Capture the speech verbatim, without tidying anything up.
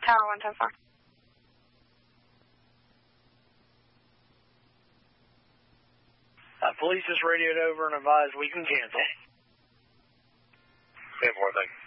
Tower one ten four. Uh, police just radioed over and advised we can cancel. ten four, thank you.